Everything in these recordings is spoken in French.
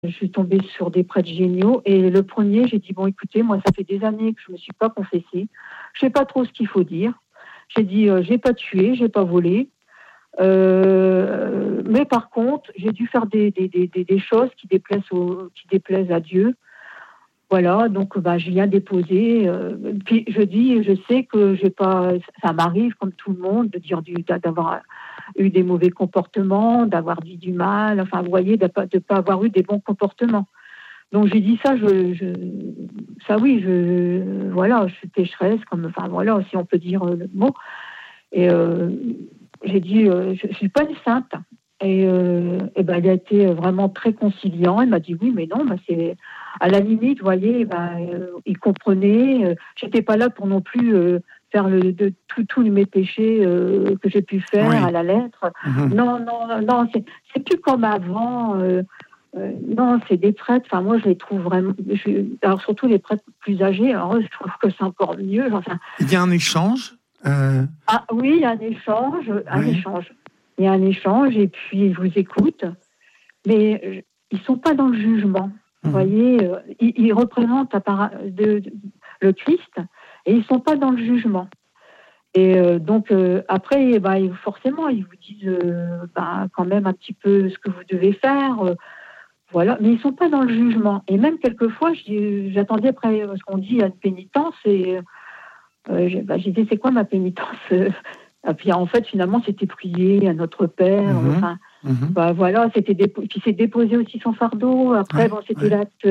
Je suis tombée sur des prêtres géniaux. Et le premier, j'ai dit, bon, écoutez, moi, ça fait des années que je ne me suis pas confessée. Je ne sais pas trop ce qu'il faut dire. J'ai dit, j'ai pas tué, j'ai pas volé. Mais par contre, j'ai dû faire des choses qui déplaisent à Dieu. Voilà, donc je viens déposer. Puis je sais que j'ai pas, ça m'arrive comme tout le monde de dire d'avoir eu des mauvais comportements, d'avoir dit du mal. Enfin, vous voyez, de pas avoir eu des bons comportements. Donc j'ai dit ça, voilà, je suis pécheresse, enfin voilà, si on peut dire le mot. Et j'ai dit, je suis pas une sainte. Et il a été vraiment très conciliant. Il m'a dit oui, mais non, c'est à la limite, vous voyez, il comprenait. J'étais pas là pour non plus faire tous mes péchés que j'ai pu faire à la lettre. Mm-hmm. Non, c'est plus comme avant. Non, c'est des prêtres. Enfin, moi, je les trouve vraiment. Alors surtout les prêtres plus âgés. Alors, je trouve que c'est encore mieux. Enfin, il y a un échange. Ah oui, il y a un échange. Il y a un échange et puis ils vous écoutent, mais ils ne sont pas dans le jugement. Vous voyez, ils représentent le Christ et ils ne sont pas dans le jugement. Et donc après, forcément, ils vous disent quand même un petit peu ce que vous devez faire. Voilà, mais ils ne sont pas dans le jugement. Et même quelquefois, j'attendais après ce qu'on dit à une pénitence et j'ai dit, c'est quoi ma pénitence? Et puis en fait, finalement, c'était prier à notre Père. Voilà, puis c'est déposer aussi son fardeau. Après, c'était l'acte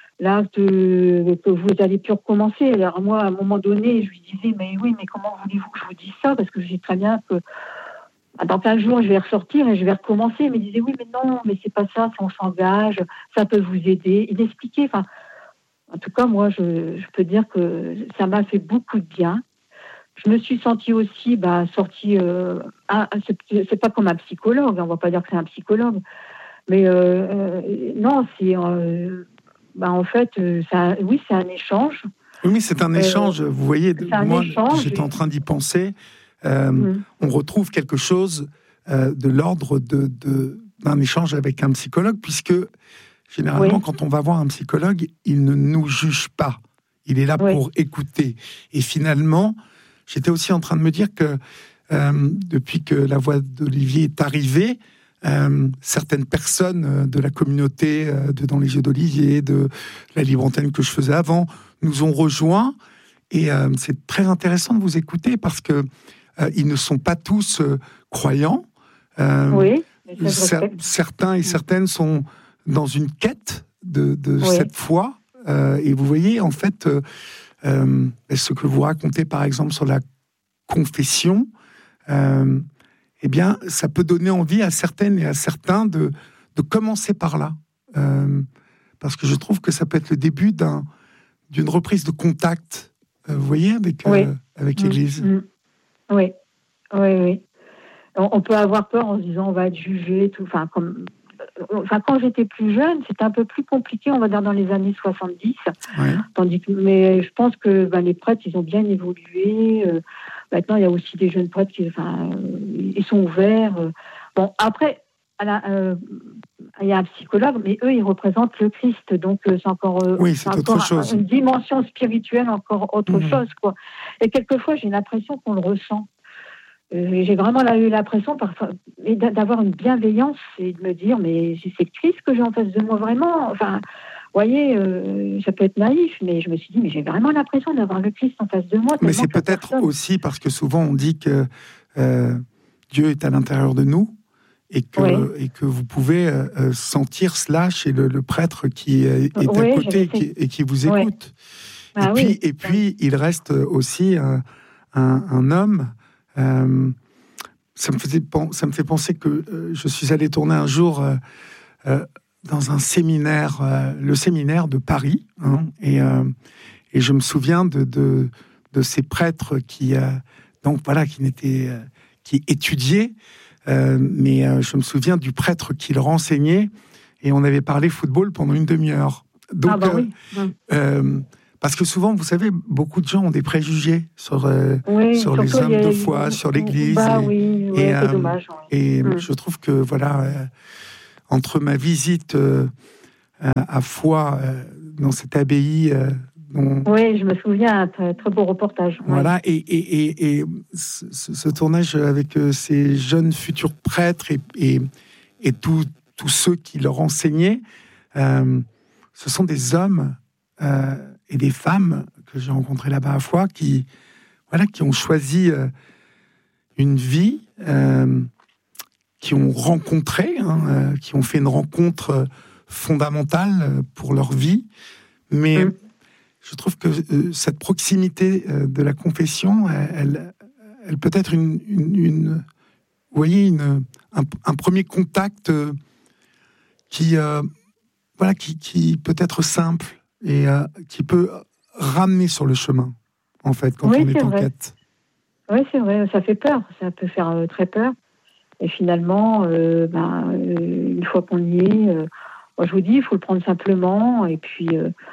que vous allez plus recommencer. Alors moi, à un moment donné, je lui disais, mais comment voulez-vous que je vous dise ça? Parce que je sais très bien que dans 15 jours, je vais ressortir et je vais recommencer. Il me disait, oui, mais non, mais c'est pas ça, on s'engage, ça peut vous aider. Il expliquait, en tout cas, moi, je peux dire que ça m'a fait beaucoup de bien. Je me suis sentie aussi sortie. C'est pas comme un psychologue, on va pas dire que c'est un psychologue, mais non, c'est en fait, c'est un échange. Oui, c'est un échange. Vous voyez, moi, j'étais en train d'y penser. On retrouve quelque chose de l'ordre d'un échange avec un psychologue, puisque généralement, quand on va voir un psychologue, il ne nous juge pas. Il est là pour écouter. Et finalement, j'étais aussi en train de me dire que depuis que la voix d'Olivier est arrivée, certaines personnes de la communauté de Dans les yeux d'Olivier, de la libre antenne que je faisais avant, nous ont rejoints. Et c'est très intéressant de vous écouter parce que ils ne sont pas tous croyants. Certains et certaines sont dans une quête de cette foi. Et vous voyez, en fait, ce que vous racontez, par exemple, sur la confession, eh bien, ça peut donner envie à certaines et à certains de commencer par là. Parce que je trouve que ça peut être le début d'une reprise de contact, vous voyez, avec l'Église. Oui. On peut avoir peur en se disant on va être jugé, tout. Quand j'étais plus jeune, c'était un peu plus compliqué, on va dire dans les années 70. Mais je pense que les prêtres, ils ont bien évolué. Maintenant, il y a aussi des jeunes prêtres ils sont ouverts. Bon, après, il y a un psychologue, mais eux, ils représentent le Christ. Donc, c'est encore, une dimension spirituelle, encore autre chose, quoi. Et quelquefois, j'ai l'impression qu'on le ressent. J'ai vraiment eu l'impression parfois d'avoir une bienveillance et de me dire mais c'est Christ que j'ai en face de moi vraiment. Enfin, vous voyez, ça peut être naïf, mais je me suis dit mais j'ai vraiment l'impression d'avoir le Christ en face de moi. Mais c'est peut-être aussi parce que souvent on dit que Dieu est à l'intérieur de nous et que vous pouvez sentir cela chez le prêtre qui est à côté et qui vous écoute. Et puis il reste aussi un homme. Ça me fait penser que je suis allé tourner un jour dans un séminaire, le séminaire de Paris, et je me souviens de ces prêtres qui étudiaient, mais je me souviens du prêtre qui leur enseignait, et on avait parlé football pendant une demi-heure. Donc, parce que souvent, vous savez, beaucoup de gens ont des préjugés sur les hommes de foi, sur l'Église. C'est dommage. Et je trouve que, entre ma visite à Foix, dans cette abbaye. Oui, je me souviens, un très beau reportage. Voilà, et ce tournage avec ces jeunes futurs prêtres et tous ceux qui leur enseignaient, ce sont des hommes et des femmes que j'ai rencontrés là-bas à Foix qui ont choisi une vie, qui ont rencontré, qui ont fait une rencontre fondamentale pour leur vie, mais je trouve que cette proximité de la confession, elle peut être vous voyez, un premier contact qui peut être simple et qui peut ramener sur le chemin, en fait, quand on est en quête. Oui, c'est vrai, ça fait peur, ça peut faire très peur. Et finalement, une fois qu'on y est, moi je vous dis, il faut le prendre simplement, et puis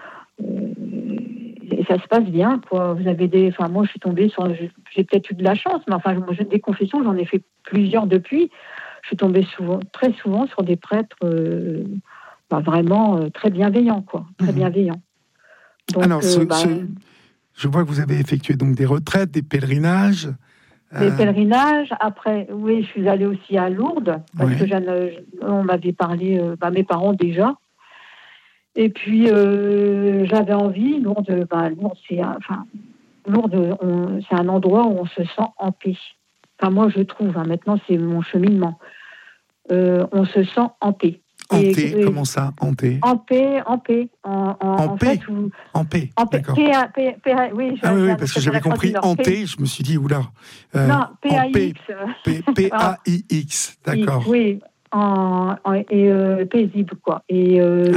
et ça se passe bien, quoi. Vous avez moi je suis tombée sur, j'ai peut-être eu de la chance, mais enfin, moi, des confessions, j'en ai fait plusieurs depuis. Je suis tombée très souvent sur des prêtres vraiment très bienveillants, quoi, très bienveillants. Donc, alors, je vois que vous avez effectué donc des retraites, des pèlerinages. Des pèlerinages. Après, oui, je suis allée aussi à Lourdes, parce que on m'avait parlé, mes parents déjà. Et puis, j'avais envie. Lourdes, c'est un endroit où on se sent en paix. Enfin, moi, je trouve, maintenant, c'est mon cheminement. On se sent en paix. Hanté, comment ça, hanté? En paix. En paix, d'accord. Oui, parce que j'avais compris hanté, je me suis dit, oula. Non, P-A-I-X. P-A-I-X, d'accord. Oui, paisible, quoi. Et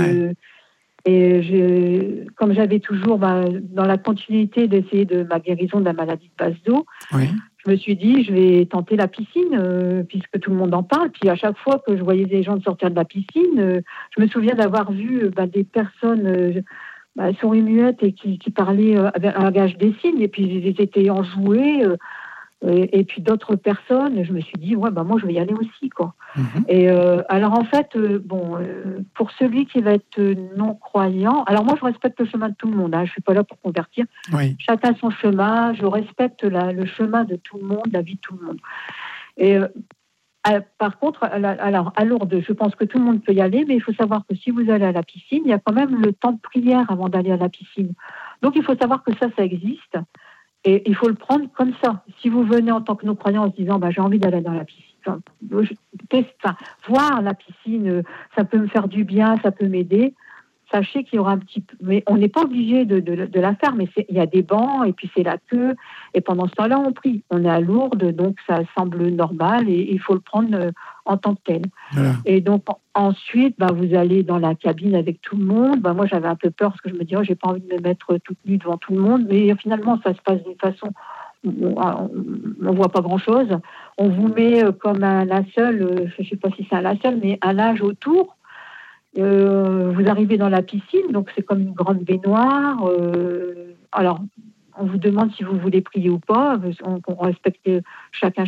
comme j'avais toujours, dans la continuité d'essayer de ma guérison de la maladie de base d'eau, je me suis dit, je vais tenter la piscine, puisque tout le monde en parle. Puis à chaque fois que je voyais des gens sortir de la piscine, je me souviens d'avoir vu des personnes souris muettes et qui parlaient avec un langage des signes, et puis ils étaient enjoués. Et puis d'autres personnes, je me suis dit, moi je vais y aller aussi, quoi. Et alors en fait, pour celui qui va être non-croyant, alors moi je respecte le chemin de tout le monde, je suis pas là pour convertir. Chacun son chemin, je respecte le chemin de tout le monde, la vie de tout le monde. Et par contre, alors à Lourdes, je pense que tout le monde peut y aller, mais il faut savoir que si vous allez à la piscine, il y a quand même le temps de prière avant d'aller à la piscine. Donc il faut savoir que ça existe. Et il faut le prendre comme ça. Si vous venez en tant que non-croyant en se disant j'ai envie d'aller dans la piscine, voir la piscine, ça peut me faire du bien, ça peut m'aider. Sachez qu'il y aura un petit peu... Mais on n'est pas obligé de la faire, mais il y a des bancs, et puis c'est la queue. Et pendant ce temps-là, on prie. On est à Lourdes, donc ça semble normal, et il faut le prendre en tant que tel. Voilà. Et donc, ensuite, vous allez dans la cabine avec tout le monde. Moi, j'avais un peu peur, parce que je me disais, j'ai pas envie de me mettre toute nue devant tout le monde. Mais finalement, ça se passe d'une façon... On ne voit pas grand-chose. On vous met comme un linceul, je ne sais pas si c'est un linceul, mais un linge autour. Vous arrivez dans la piscine, donc c'est comme une grande baignoire. Alors, on vous demande si vous voulez prier ou pas. On respecte chacun.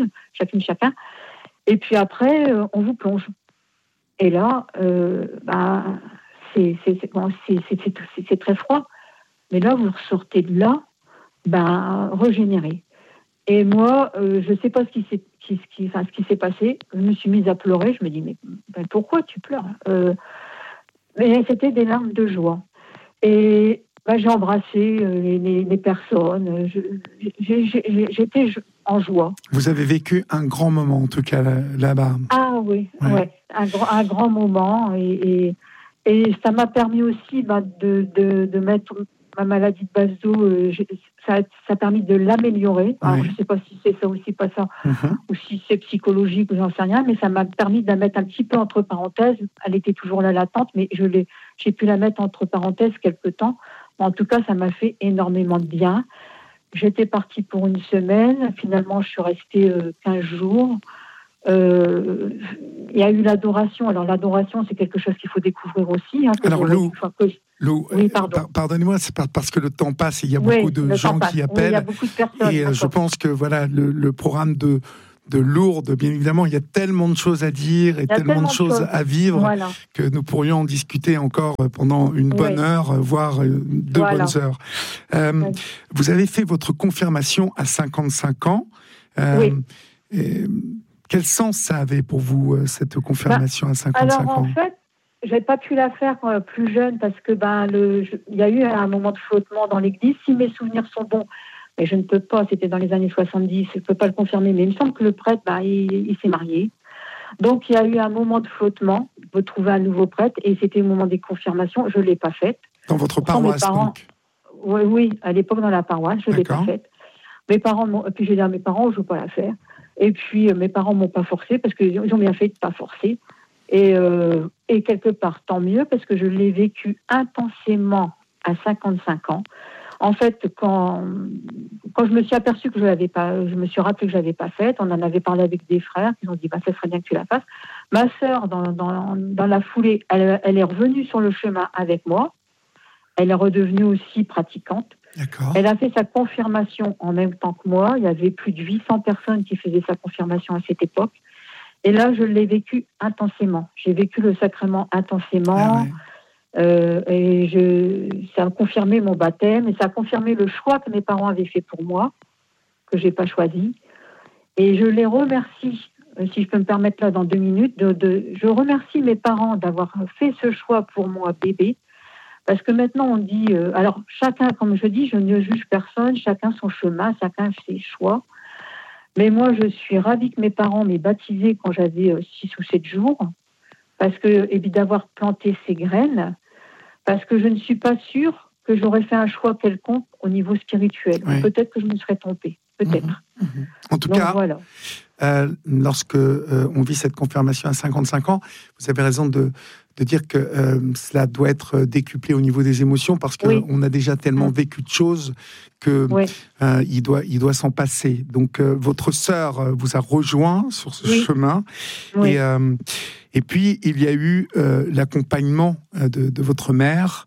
Et puis après, on vous plonge. Et là, c'est très froid. Mais là, vous ressortez de là, régénéré. Et moi, je ne sais pas ce qui s'est passé. Je me suis mise à pleurer. Je me dis, mais pourquoi tu pleures? Mais c'était des larmes de joie. Et j'ai embrassé les personnes. J'étais en joie. Vous avez vécu un grand moment, en tout cas, là-bas. Ah oui, un grand moment. Et ça m'a permis aussi de mettre... ma maladie de base d'eau, ça a permis de l'améliorer. Alors, je ne sais pas si c'est ça ou si pas ça, ou si c'est psychologique ou j'en sais rien, mais ça m'a permis de la mettre un petit peu entre parenthèses. Elle était toujours là latente, mais j'ai pu la mettre entre parenthèses quelque temps. En tout cas, ça m'a fait énormément de bien. J'étais partie pour une semaine. Finalement, je suis restée 15 jours. Il y a eu l'adoration. Alors, l'adoration, c'est quelque chose qu'il faut découvrir aussi. Alors, Lou, oui, pardonnez-moi, c'est parce que le temps passe et il y a beaucoup de gens qui appellent. Oui, il y a beaucoup de personnes. Et je pense que le programme de lourdes. Bien évidemment, il y a tellement de choses à dire et tellement de choses à vivre que nous pourrions en discuter encore pendant une bonne heure, voire 2 bonnes heures. Vous avez fait votre confirmation à 55 ans. Quel sens ça avait pour vous, cette confirmation à 55 ans? En fait, j'ai pas pu la faire plus jeune parce que il y a eu un moment de flottement dans l'église. Si mes souvenirs sont bons, et je ne peux pas, c'était dans les années 70, je ne peux pas le confirmer, mais il me semble que le prêtre, il s'est marié. Donc il y a eu un moment de flottement, de trouver un nouveau prêtre, et c'était au moment des confirmations, je ne l'ai pas faite. Dans votre paroisse, donc? Oui, à l'époque dans la paroisse, je ne l'ai pas faite. Mes parents, puis j'ai dit à mes parents, je ne veux pas la faire. Et puis mes parents ne m'ont pas forcé, parce qu'ils ont bien fait de ne pas forcer. Et quelque part, tant mieux, parce que je l'ai vécu intensément à 55 ans. En fait, quand je me suis aperçue que je me suis rappelé que je l'avais pas faite, on en avait parlé avec des frères, ils ont dit, ça serait bien que tu la fasses. Ma sœur, dans la foulée, elle est revenue sur le chemin avec moi. Elle est redevenue aussi pratiquante. D'accord. Elle a fait sa confirmation en même temps que moi. Il y avait plus de 800 personnes qui faisaient sa confirmation à cette époque. Et là, je l'ai vécu intensément. J'ai vécu le sacrement intensément. Ça a confirmé mon baptême et ça a confirmé le choix que mes parents avaient fait pour moi, que j'ai pas choisi. Et je les remercie, si je peux me permettre là dans 2 minutes, je remercie mes parents d'avoir fait ce choix pour moi, bébé. Parce que maintenant, on dit... alors, chacun, comme je dis, je ne juge personne, chacun son chemin, chacun ses choix. Mais moi, je suis ravie que mes parents m'aient baptisée quand j'avais 6 ou 7 jours, parce que, et puis d'avoir planté ces graines, parce que je ne suis pas sûre que j'aurais fait un choix quelconque au niveau spirituel. Oui. Peut-être que je me serais trompée, peut-être. En tout cas, voilà. Lorsque on vit cette confirmation à 55 ans, vous avez raison de dire que cela doit être décuplé au niveau des émotions, parce qu'on a déjà tellement vécu de choses que il doit s'en passer. Donc votre sœur vous a rejoint sur ce chemin, et puis il y a eu l'accompagnement de votre mère,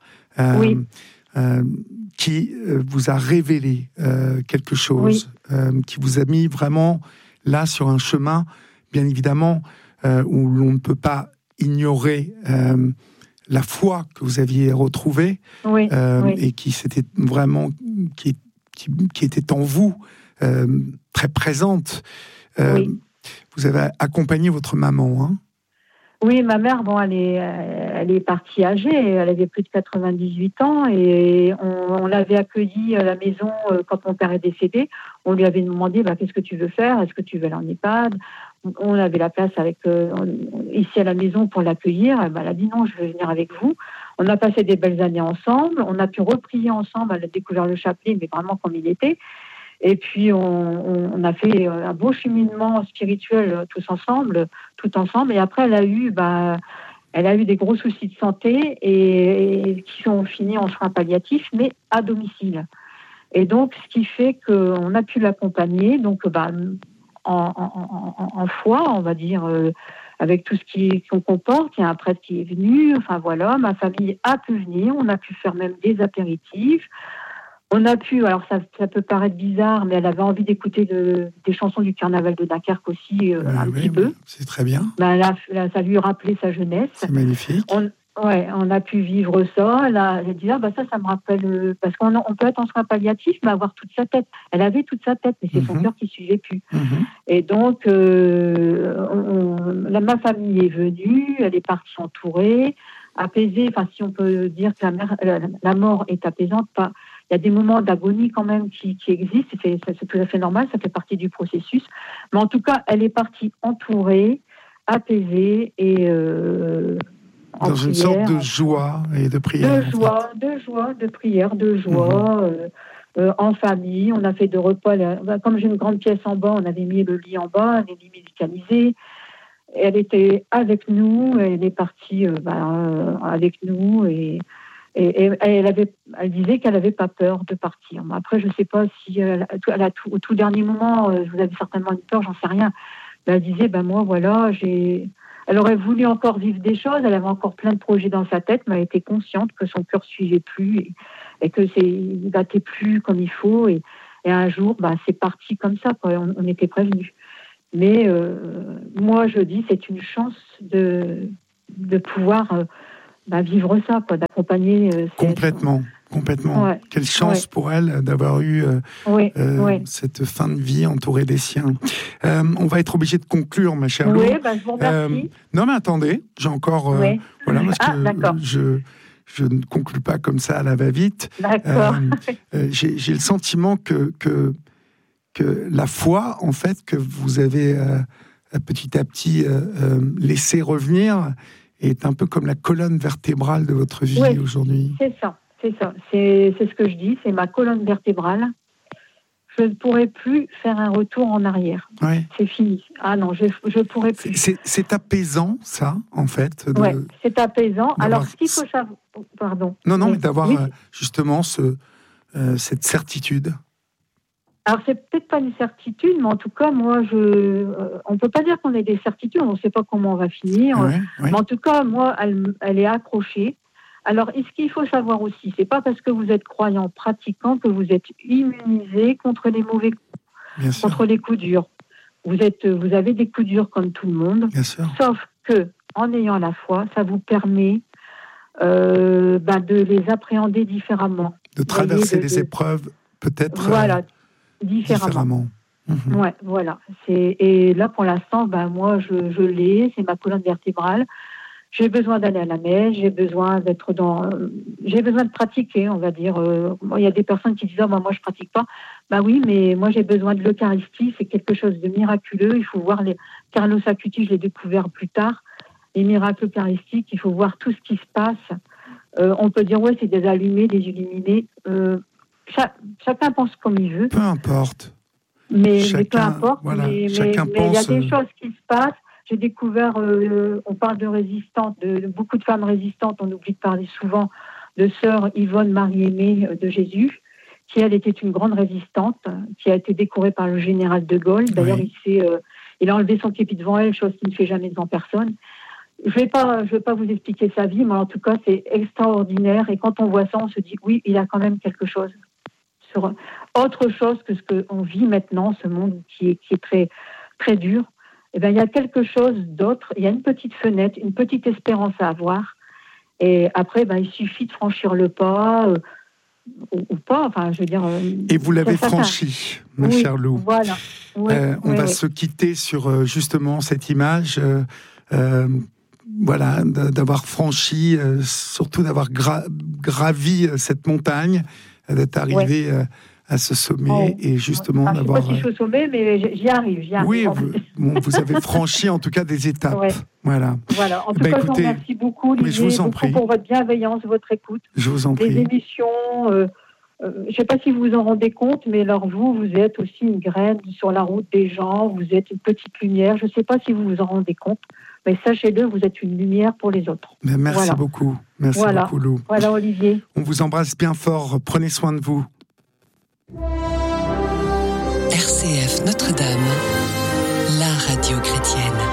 qui vous a révélé quelque chose, qui vous a mis vraiment là sur un chemin, bien évidemment, où l'on ne peut pas ignorer la foi que vous aviez retrouvée, et qui s'était vraiment, qui était en vous, très présente. Vous avez accompagné votre maman, hein? Oui, ma mère, elle est partie âgée, elle avait plus de 98 ans, et on l'avait accueillie à la maison quand mon père est décédé. On lui avait demandé, qu'est-ce que tu veux faire? Est-ce que tu veux aller en EHPAD? On avait la place ici à la maison pour l'accueillir. Elle a dit non, je veux venir avec vous. On a passé des belles années ensemble, on a pu reprier ensemble, elle a découvert le chapelet, mais vraiment comme il était. Et puis, on a fait un beau cheminement spirituel tout ensemble. Et après, elle a eu des gros soucis de santé et qui sont finis en soins palliatifs, mais à domicile. Et donc, ce qui fait qu'on a pu l'accompagner, donc, en foi, on va dire, avec tout ce qu'on comporte. Il y a un prêtre qui est venu. Enfin, voilà, ma famille a pu venir. On a pu faire même des apéritifs. On a pu, alors ça peut paraître bizarre, mais elle avait envie d'écouter des chansons du carnaval de Dunkerque aussi, petit peu. C'est très bien. Ça lui rappelait sa jeunesse. C'est magnifique. On a pu vivre ça. Elle a dit, ça me rappelle... Parce qu'on peut être en soins palliatifs, mais avoir toute sa tête. Elle avait toute sa tête, mais c'est son cœur qui ne suivait plus. Et donc, ma famille est venue, elle est partie entourée, apaisée. Enfin, si on peut dire que la mort est apaisante, pas... Il y a des moments d'agonie quand même qui existent, c'est tout à fait normal, ça fait partie du processus. Mais en tout cas, elle est partie entourée, apaisée et dans une sorte de joie et de prière. De joie, en famille. On a fait de repas. Comme j'ai une grande pièce en bas, on avait mis le lit en bas, un lit médicalisé. Elle était avec nous, elle est partie avec nous et elle disait qu'elle n'avait pas peur de partir. Après, je ne sais pas si au tout dernier moment, vous avez certainement une peur, j'en sais rien. Mais elle disait, moi, voilà, elle aurait voulu encore vivre des choses, elle avait encore plein de projets dans sa tête, mais elle était consciente que son cœur ne suivait plus et que il battait plus comme il faut. Et un jour, c'est parti comme ça, quoi. On était prévenus. Mais moi, je dis, c'est une chance de pouvoir vivre ça, quoi, d'accompagner. Complètement. Ouais. Quelle chance pour elle d'avoir eu cette fin de vie entourée des siens. On va être obligé de conclure, ma chère Lou. Oui, je vous remercie. Non, mais attendez, j'ai encore... voilà, parce que je ne conclue pas comme ça à la va-vite. D'accord. J'ai le sentiment que la foi, en fait, que vous avez petit à petit laissé revenir, est un peu comme la colonne vertébrale de votre vie aujourd'hui. C'est ça. C'est ce que je dis, c'est ma colonne vertébrale. Je ne pourrai plus faire un retour en arrière. Ouais. C'est fini. Ah non, je ne pourrai plus. C'est apaisant, ça, en fait. Oui, c'est apaisant. Alors, ce qu'il faut savoir... Pardon. Non, mais d'avoir justement cette certitude. Alors, c'est peut-être pas une certitude, mais en tout cas, moi, on ne peut pas dire qu'on ait des certitudes, on ne sait pas comment on va finir. Mais en tout cas, moi, elle est accrochée. Alors, ce qu'il faut savoir aussi, c'est pas parce que vous êtes croyant, pratiquant, que vous êtes immunisé contre les mauvais coups, contre les coups durs. Vous avez des coups durs comme tout le monde. Bien sûr. Sauf que, en ayant la foi, ça vous permet de les appréhender différemment. De traverser les épreuves, peut-être différemment. Ouais, voilà. Et là, pour l'instant, moi, je l'ai, c'est ma colonne vertébrale. J'ai besoin d'aller à la messe, j'ai besoin de pratiquer, on va dire. Il y a des personnes qui disent moi je pratique pas. Oui, mais moi j'ai besoin de l'Eucharistie, c'est quelque chose de miraculeux. Il faut voir Carlos Acutis, je l'ai découvert plus tard, les miracles eucharistiques. Il faut voir tout ce qui se passe. On peut dire c'est des allumés, des illuminés. Chacun pense comme il veut. Peu importe. Mais peu importe. Voilà, mais il y a des choses qui se passent. J'ai découvert, on parle de résistantes, de beaucoup de femmes résistantes, on oublie de parler souvent de sœur Yvonne Marie-Aimée de Jésus, qui elle était une grande résistante, qui a été décorée par le général de Gaulle. D'ailleurs, il a enlevé son képi devant elle, chose qu'il ne fait jamais devant personne. Je vais pas vous expliquer sa vie, mais en tout cas, c'est extraordinaire. Et quand on voit ça, on se dit, oui, il y a quand même quelque chose. Sur autre chose que ce qu'on vit maintenant, ce monde qui est très, très dur. Il y a quelque chose d'autre, il y a une petite fenêtre, une petite espérance à avoir. Et après, il suffit de franchir le pas, ou pas, je veux dire... Et vous l'avez franchi, ma chère Lou. Voilà. On va se quitter sur justement cette image, d'avoir franchi, surtout d'avoir gravi cette montagne, d'être arrivé... à ce sommet et justement d'avoir... Je ne sais pas si je suis au sommet, mais j'y arrive. Oui, vous avez franchi en tout cas des étapes. Ouais. Voilà. En tout cas, je vous remercie beaucoup, Olivier, pour votre bienveillance, votre écoute. Je vous en prie. Les émissions, je ne sais pas si vous vous en rendez compte, mais alors vous êtes aussi une graine sur la route des gens, vous êtes une petite lumière. Je ne sais pas si vous vous en rendez compte, mais sachez-le, vous êtes une lumière pour les autres. Mais merci beaucoup. Merci beaucoup, Lou. Voilà, Olivier. On vous embrasse bien fort. Prenez soin de vous. RCF Notre-Dame, la radio chrétienne.